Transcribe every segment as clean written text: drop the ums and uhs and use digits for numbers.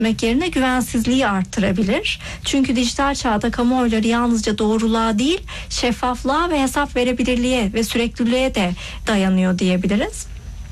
üretmek yerine güvensizliği arttırabilir. Çünkü dijital çağda kamuoyları yalnızca doğruluğa değil, şeffaflığa ve hesap verebilirliğe ve sürekliliğe de dayanıyor diyebiliriz.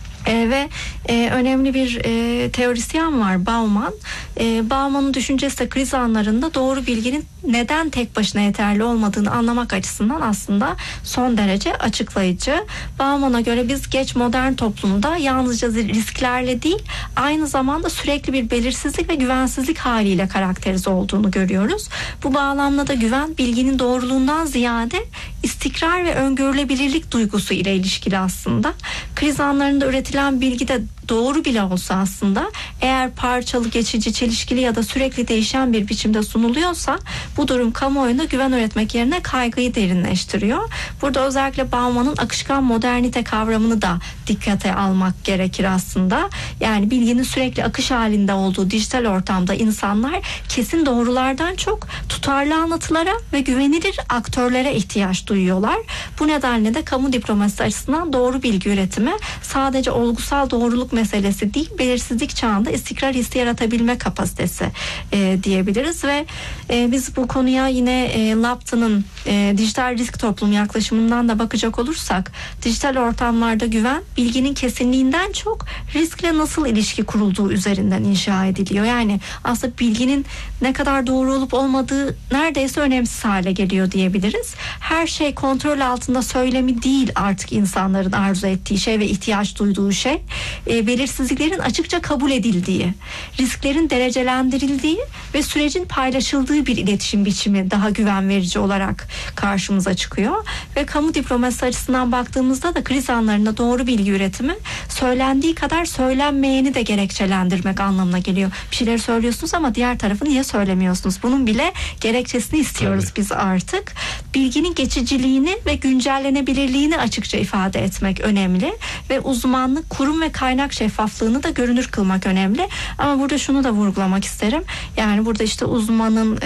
Ve önemli bir teorisyen var, Bauman. Bauman'ın düşüncesi de kriz anlarında doğru bilginin neden tek başına yeterli olmadığını anlamak açısından aslında son derece açıklayıcı. Bauman'a göre biz geç modern toplumda yalnızca risklerle değil, aynı zamanda sürekli bir belirsizlik ve güvensizlik haliyle karakterize olduğunu görüyoruz. Bu bağlamda da güven, bilginin doğruluğundan ziyade istikrar ve öngörülebilirlik duygusu ile ilişkili aslında. Kriz anlarında üretilen bilgi de doğru bile olsa aslında, eğer parçalı, geçici, çelişkili ya da sürekli değişen bir biçimde sunuluyorsa bu durum kamuoyunda güven üretmek yerine kaygıyı derinleştiriyor. Burada özellikle Bauman'ın akışkan modernite kavramını da dikkate almak gerekir aslında. Yani bilginin sürekli akış halinde olduğu dijital ortamda insanlar kesin doğrulardan çok tutarlı anlatılara ve güvenilir aktörlere ihtiyaç duyuyorlar. Bu nedenle de kamu diplomasisi açısından doğru bilgi üretimi sadece olgusal doğruluk meselesi değil, belirsizlik çağında istikrar hissi yaratabilme kapasitesi diyebiliriz ve biz bu konuya yine Lupton'un dijital risk toplum yaklaşımından da bakacak olursak, dijital ortamlarda güven bilginin kesinliğinden çok riskle nasıl ilişki kurulduğu üzerinden inşa ediliyor. Yani aslında bilginin ne kadar doğru olup olmadığı neredeyse önemsiz hale geliyor diyebiliriz. Her şey kontrol altında söylemi değil artık insanların arzu ettiği şey ve ihtiyaç duyduğu şey. Belirsizliklerin açıkça kabul edildiği, risklerin derecelendirildiği ve sürecin paylaşıldığı bir iletişim biçimi daha güven verici olarak karşımıza çıkıyor. Ve kamu diplomasisi açısından baktığımızda da kriz anlarında doğru bilgi üretimi söylendiği kadar söylenmeyeni de gerekçelendirmek anlamına geliyor. Bir şeyleri söylüyorsunuz ama diğer tarafı niye söylemiyorsunuz? Bunun bile gerekçesini istiyoruz biz artık. Bilginin geçiciliğini ve güncellenebilirliğini açıkça ifade etmek önemli ve uzmanlık, kurum ve kaynak şeffaflığını da görünür kılmak önemli. Ama burada şunu da vurgulamak isterim. Yani burada işte uzmanın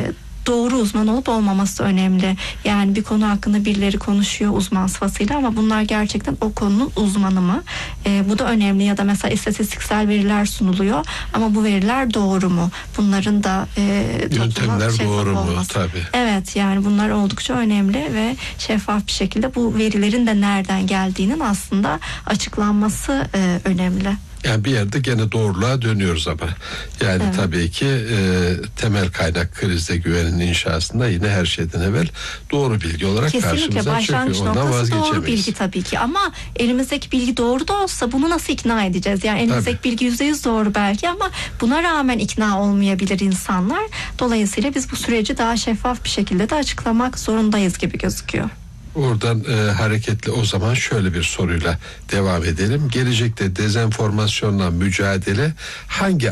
doğru uzman olup olmaması önemli. Yani bir konu hakkında birileri konuşuyor uzman sıfatıyla ama bunlar gerçekten o konunun uzmanı mı? Bu da önemli. Ya da mesela istatistiksel veriler sunuluyor ama bu veriler doğru mu? Bunların da yöntemler doğru mu? Olması. Tabii. Evet, yani bunlar oldukça önemli ve şeffaf bir şekilde bu verilerin de nereden geldiğinin aslında açıklanması önemli. Yani bir yerde gene doğruluğa dönüyoruz ama yani tabii ki temel kaynak krizde güvenin inşasında yine her şeyden evvel doğru bilgi olarak karşımıza çıkıyor. Ondan vazgeçemeyiz. Doğru bilgi tabii ki ama elimizdeki bilgi doğru da olsa bunu nasıl ikna edeceğiz? Yani elimizdeki bilgi %100 doğru belki ama buna rağmen ikna olmayabilir insanlar. Dolayısıyla biz bu süreci daha şeffaf bir şekilde de açıklamak zorundayız gibi gözüküyor. Oradan hareketli o zaman şöyle bir soruyla devam edelim. Gelecekte dezenformasyonla mücadelede hangi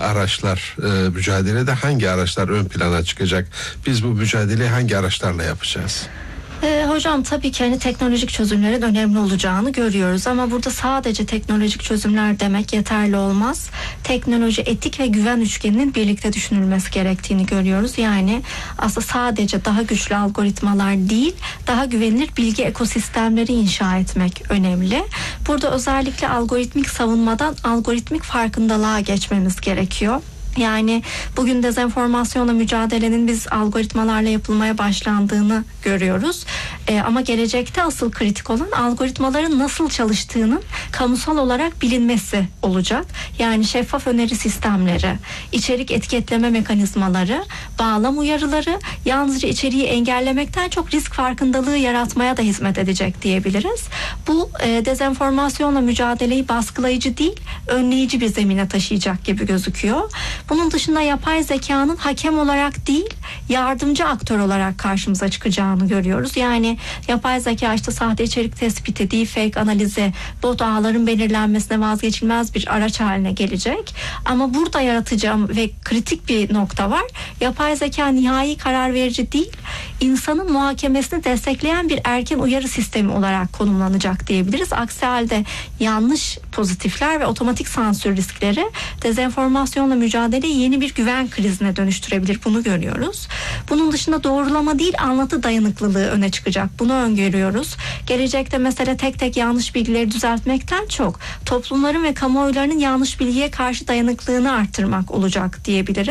araçlar ön plana çıkacak? Biz bu mücadeleyi hangi araçlarla yapacağız? Hocam tabii ki hani teknolojik çözümlerin önemli olacağını görüyoruz ama burada sadece teknolojik çözümler demek yeterli olmaz. Teknoloji, etik ve güven üçgeninin birlikte düşünülmesi gerektiğini görüyoruz. Yani aslında sadece daha güçlü algoritmalar değil, daha güvenilir bilgi ekosistemleri inşa etmek önemli. Burada özellikle algoritmik savunmadan algoritmik farkındalığa geçmemiz gerekiyor. Yani bugün dezenformasyonla mücadelenin biz algoritmalarla yapılmaya başlandığını görüyoruz. Ama gelecekte asıl kritik olan algoritmaların nasıl çalıştığının kamusal olarak bilinmesi olacak. Yani şeffaf öneri sistemleri, içerik etiketleme mekanizmaları, bağlam uyarıları yalnızca içeriği engellemekten çok risk farkındalığı yaratmaya da hizmet edecek diyebiliriz. Bu dezenformasyonla mücadeleyi baskılayıcı değil, önleyici bir zemine taşıyacak gibi gözüküyor. Bunun dışında yapay zekanın hakem olarak değil, yardımcı aktör olarak karşımıza çıkacağını görüyoruz. Yani yapay zeka işte sahte içerik tespiti, deepfake analizi, bot ağların belirlenmesine vazgeçilmez bir araç haline gelecek. Ama burada yaratacağım ve kritik bir nokta var. Yapay zeka nihai karar verici değil, insanın muhakemesini destekleyen bir erken uyarı sistemi olarak konumlanacak diyebiliriz. Aksi halde yanlış pozitifler ve otomatik sansür riskleri dezenformasyonla mücadeleyi yeni bir güven krizine dönüştürebilir. Bunu görüyoruz. Bunun dışında doğrulama değil, anlatı dayanıklılığı öne çıkacak. Bunu öngörüyoruz. Gelecekte mesela tek tek yanlış bilgileri düzeltmekten çok toplumların ve kamuoylarının yanlış bilgiye karşı dayanıklılığını arttırmak olacak diyebiliriz.